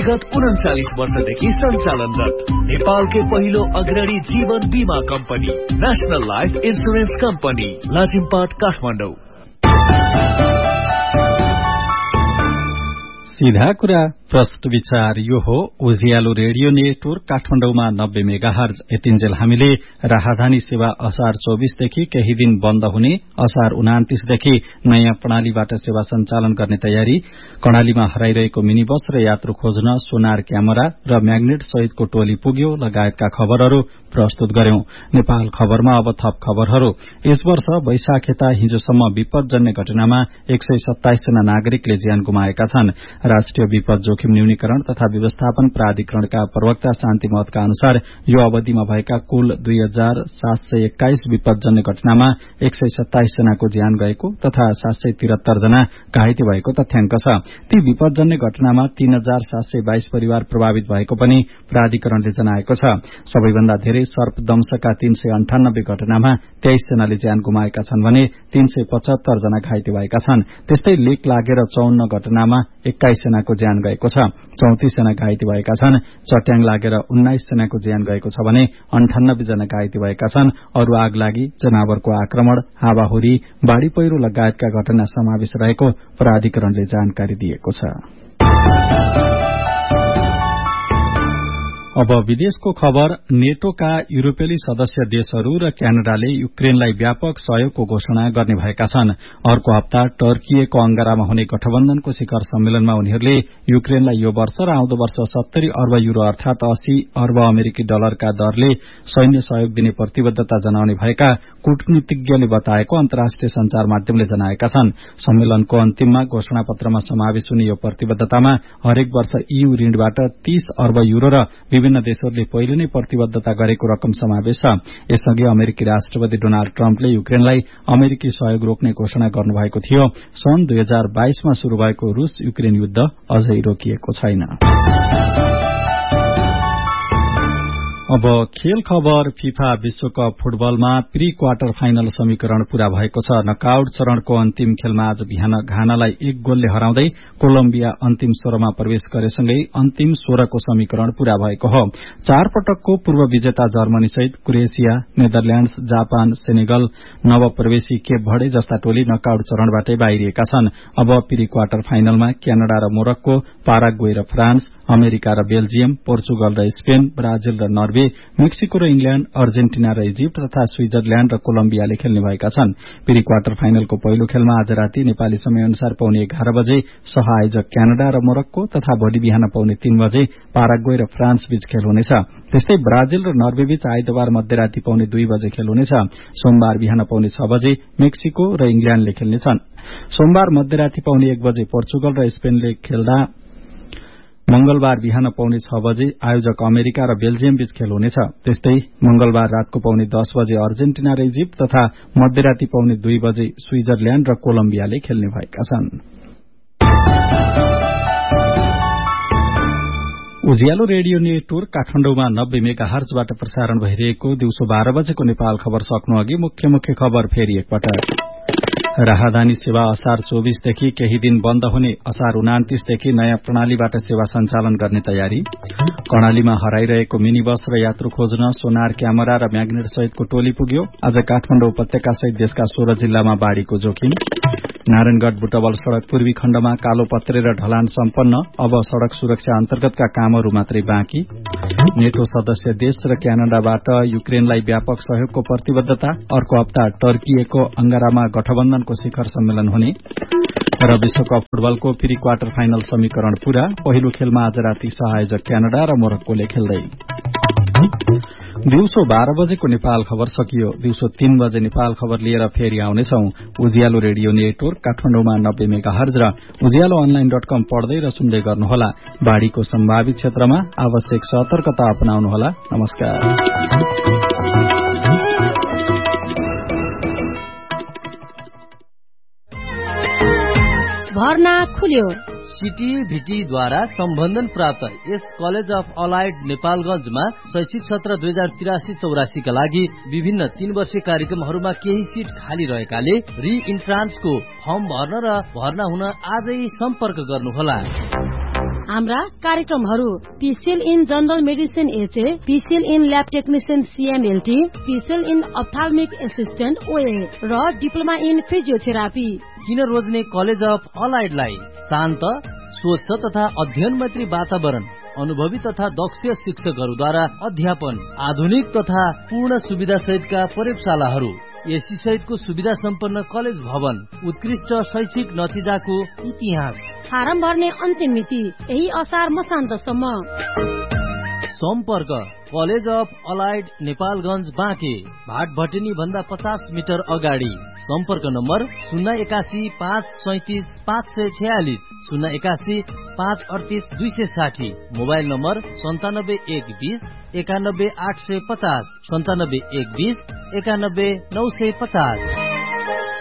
विगत 39 वर्षदेखि सञ्चालनरत नेपालकै पहिलो अग्रणी जीवन बीमा company national life insurance company Lazimpat Kathmandu. सीधा कुरा प्रश्न विचार यो हो उज्यालो रेडियो नेटवर्क काठमाडौँमा 90 मेगाहर्ज। यतिन्जेल हामीले राहदानी सेवा असार 24 देखि केही दिन बन्द हुने, असार 29 देखि नयाँ प्रणालीबाट सेवा सञ्चालन गर्ने तयारी, कर्णालीमा हराइरहेको मिनी बस र यात्रु खोज्न सोनार क्यामेरा र म्याग्नेट सहितको टोली पुग्यो लगायतका खबरहरू प्रस्तुत गर्यौं। नेपाल खबरमा अब थप खबरहरू। यस वर्ष वैशाख यता हिजोसम्म विपदजन्य घटनामा 127 जना नागरिकले ज्यान गुमाएका छन्। राष्ट्रिय विपद जोखिम न्यूनीकरण तथा व्यवस्थापन प्राधिकरणका प्रवक्ता शान्ति महतका अनुसार यो अवधिमा भएका कुल 2721 विपदजन्य घटनामा 127 जनाको ज्यान गएको तथा 773 जना घाइते भएको तथ्याङ्क छ। ती विपदजन्य घटनामा 3722 परिवार प्रभावित भएको पनि प्राधिकरणले जनाएको छ। सबैभन्दा धेरै सर्पदंशका 398 घटनामा 23 जनाले ज्यान गुमाएका छन् भने 375 जना घाइते भएका छन्। त्यस्तै लेक लागेर 54 घटनामा 21 जनाको ज्यान गएको छ, 34 जना घाइते भएका छन्। चट्याङ लागेर 19 जनाको ज्यान गएको छ भने 98 जना घाइते भएका छन्। अरू आग लागि, जनावरको आक्रमण, हावाहुरी, बाढ़ी पहिरो लगायतका घटना समावेश रहेको प्राधिकरणले जानकारी दिएको छ। अब विदेशको खबर। नेटोका युरोपेली सदस्य देशहरू र क्यानाडाले युक्रेनलाई व्यापक सहयोगको घोषणा गर्ने भएका छन्। अर्को हप्ता टर्कीको अंकारामा हुने गठबन्धनको शिखर सम्मेलनमा उनीहरूले युक्रेनलाई यो वर्ष र आउँदो वर्ष 70 अर्ब युरो अर्थात 80 अर्ब अमेरिकी डलरका दरले सैन्य सहयोग दिने प्रतिबद्धता जनाउने भएका कूटनीतिज्ञले बताएको अन्तर्राष्ट्रिय संचार माध्यमले जनाएका छन्। सम्मेलनको अन्तिममा घोषणा पत्रमा समावेश हुने यो प्रतिबद्धतामा हरेक वर्ष EU ऋणबाट 30 अर्ब युरो र विभिन्न देशहरूले पहिले नै प्रतिबद्धता गरेको रकम समावेश छ। यसअघि अमेरिकी राष्ट्रपति डोनाल्ड ट्रम्पले युक्रेनलाई अमेरिकी सहयोग रोक्ने घोषणा गर्नुभएको थियो। सन् 2022 मा शुरू भएको रूस युक्रेन युद्ध अझै रोकिएको छैन। अब खेल खबर। फिफा विश्वकप फुटबलमा प्री क्वार्टर फाइनल समीकरण पूरा भएको छ। नकआउट चरणको अन्तिम खेलमा आज बिहान घानालाई 1 गोलले हराउँदै कोलम्बिया अन्तिम 16 मा प्रवेश गरेसँगै अन्तिम 16 को समीकरण पूरा भएको हो। 4 पटकको पूर्व विजेता जर्मनी सहित Croatia, Netherlands, Japan, Senegal, नवप्रवेशी Cape भर्डे जस्ता टोली नकआउट चरणबाटै बाहिरिएका छन्। अब प्री क्वार्टर फाइनलमा क्यानाडा र मोरक्को, पाराग्वे र फ्रान्स, अमेरिका र बेल्जियम, पोर्चुगल र स्पेन, ब्राजिल र नर्वे, मेक्सिको र इंग्ल्याण्ड, अर्जेन्टिना र इजिप्ट तथा स्विजरल्याण्ड र कोलम्बियाले खेल्ने भएका छन्। प्री क्वार्टर फाइनलको पहिलो खेलमा आज राति नेपाली समय अनुसार पौने 11 बजे सह-आयोजक क्यानाडा र मोरक्को तथा भोलि बिहान पौने 3 बजे पाराग्वे र फ्रान्स बीच खेल हुनेछ। त्यस्तै ब्राजिल र नर्वे बीच आइतबार मध्यराति पौने 2 बजे खेल हुनेछ। सोमबार बिहान पौने 6 बजे मेक्सिको र इंग्ल्याण्डले खेल्नेछन्। सोमबार मध्यराति पौने 1 बजे पोर्चुगल र स्पेनले खेल्दा मंगलबार बिहान पौने 6 बजे आयोजक अमेरिका र बेल्जियम बीच खेल हुनेछ। त्यस्तै मंगलबार रातको पौने 10 बजे अर्जेन्टिना र इजिप्ट तथा मध्यराति पौने 2 बजे स्विजरल्याण्ड र कोलम्बियाले खेल्ने भएका छन्। उज्यालो रेडियो नेटवर्क काठमाडौँमा 90 मेगाहर्जबाट प्रसारण भइरहेको दिउँसो 12 बजेको नेपाल खबर सक्नु अघि मुख्य मुख्य खबर फेरि एकपटक। राहदानी सेवा असार 24 देखि केही दिन बन्द हुने, असार 29 देखि नयाँ प्रणालीबाट सेवा सञ्चालन गर्ने तयारी, कर्णालीमा हराइरहेको मिनी बस र यात्रु खोज्न सोनार क्यामेरा र म्याग्नेट सहितको टोली पुग्यो। आज काठमाडौँ उपत्यका सहित देशका 16 जिल्लामा बाढ़ीको जोखिम, नारायणगढ़ बुटवल सड़क पूर्वी खण्डमा कालो पत्रे र ढलान सम्पन्न, अब सड़क सुरक्षा अन्तर्गतका कामहरू मात्रै बाँकी, नेटो सदस्य देश र क्यानाडाबाट युक्रेनलाई व्यापक सहयोगको प्रतिबद्धता, अर्को हप्ता टर्कीको अंकारामा गठबन्धनको शिखर सम्मेलन हुने र विश्वकप फुटबलको प्री क्वार्टर फाइनल समीकरण पूरा। पहिलो खेलमा आज राति सह-आयोजक क्यानाडा र मोरक्कोले खेल्दै। दिउँसो 12 बजेको नेपाल खबर सकियो। दिउँसो 3 बजे नेपाल खबर लिएर फेरि आउनेछौं। उज्यालो रेडियो नेटवर्क काठमाडौँमा 90 मेगाहर्ज र उज्यालो online.com पढ्दै र सुन्दै गर्नुहोला। बाढ़ीको सम्भावित क्षेत्रमा आवश्यक सतर्कता अपनाउनुहोला। नमस्कार। भर्ना खुल्यो। सिटिभिटीद्वारा सम्बन्धन प्राप्त यस कलेज अफ अलाइड नेपालगंजमा शैक्षिक सत्र 2083-84 का लागि विभिन्न 3 वर्षीय कार्यक्रमहरूमा केही सिट खाली रहेकाले रि इन्ट्रान्सको फर्म भर्न र भर्ना हुन आजै सम्पर्क गर्नुहोला। हाम्रा कार्यक्रमहरू PCL in general medicine HA, PCL in lab technician सीएमएलटी, PCL in अप्थाल्मिक assistant ओए र डिप्लोमा इन फिजियोथेरापी। किन रोज्ने कलेज अफ अलाइडलाई शान्त, स्वच्छ तथा अध्ययन मैत्री वातावरण, अनुभवी तथा दक्ष शिक्षकहरूद्वारा अध्यापन, आधुनिक तथा पूर्ण सुविधा सहितका प्रयोगशालाहरू, एसी सहितको सुविधा सम्पन्न कलेज भवन, उत्कृष्ट शैक्षिक नतिजाको इतिहास। फारम भर्ने अन्तिम मिति यही असार मसान्तसम्म। सम्पर्क college of allied Nepalgunj Banke, भाट भटेनी भन्दा 50 मिटर अगाडि। सम्पर्क नम्बर 081 537 546, 081 538 260। Mobile number 97 120 91 850, 97 120 91 950।